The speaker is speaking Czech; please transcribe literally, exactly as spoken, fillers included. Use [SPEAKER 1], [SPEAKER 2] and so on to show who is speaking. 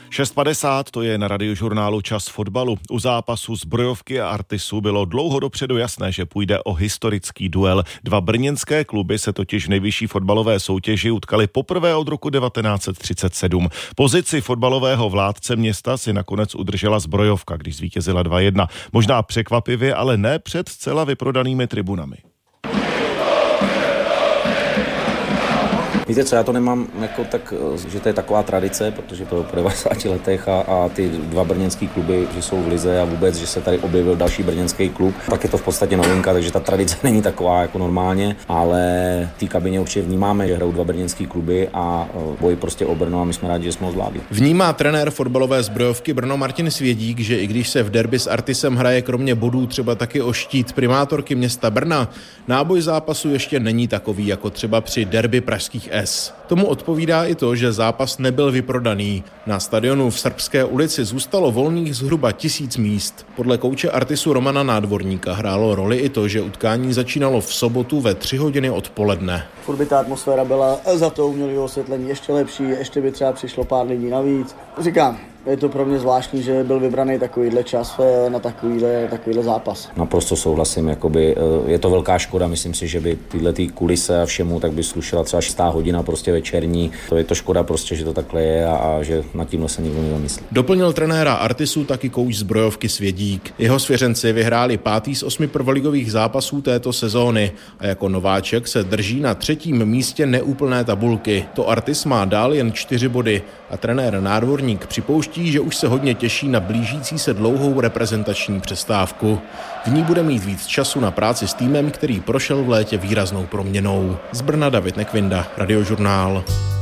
[SPEAKER 1] šest padesát, to je na Radiožurnálu Čas fotbalu. U zápasu Zbrojovky a Artisu bylo dlouho dopředu jasné, že půjde o historický duel. Dva brněnské kluby se totiž v nejvyšší fotbalové soutěži utkali poprvé od roku devatenáct set třicet sedm. Pozici fotbalového vládce města si nakonec udržela Zbrojovka, když zvítězila dva jedna. Možná překvapivě, ale ne před zcela vyprodanými tribunami.
[SPEAKER 2] Víte co, já to nemám jako tak, že to je taková tradice, protože to po devadesáti letech a, a ty dva brněnský kluby, že jsou v lize a vůbec, že se tady objevil další brněnský klub, tak je to v podstatě novinka, takže ta tradice není taková jako normálně, ale v té kabině určitě vnímáme, že hrajou dva brněnský kluby a boj prostě o Brno a my jsme rádi, že jsme ho zvládli.
[SPEAKER 3] Vnímá trenér fotbalové Zbrojovky Brno Martin Svědík, že i když se v derby s Artisem hraje kromě bodů třeba taky o štít primátorky města Brna, náboj zápasu ještě není takový jako třeba při derby pražských S. Tomu odpovídá i to, že zápas nebyl vyprodaný. Na stadionu v Srbské ulici zůstalo volných zhruba tisíc míst. Podle kouče Artisu Romana Nádvorníka hrálo roli i to, že utkání začínalo v sobotu ve tři hodiny odpoledne.
[SPEAKER 4] Furt by ta atmosféra byla za to umělé osvětlení ještě lepší, ještě by třeba přišlo pár lidí navíc. Říkám, je to pro mě zvláštní, že byl vybraný takovýhle čas na takovýhle, takovýhle zápas.
[SPEAKER 2] Naprosto souhlasím, jakoby, je to velká škoda, myslím si, že by tyhle ty kulise a všemu tak by slušela třeba šestá hodina prostě večerní. To je to škoda prostě, že to takhle je a, a že nad tímhle se nikdo nezamyslí.
[SPEAKER 3] Doplnil trenéra Artisu taky kouč Zbrojovky Svědík. Jeho svěřenci vyhráli pátý z osmi prvoligových zápasů této sezóny a jako nováček se drží na třetím místě neúplné tabulky. To Artis má dál jen čtyři body a trenér Nádvorník připouští, že už se hodně těší na blížící se dlouhou reprezentační přestávku. V ní bude mít víc času na práci s týmem, který prošel v létě výraznou proměnou. Z Brna David Nekvinda, Radiožurnál.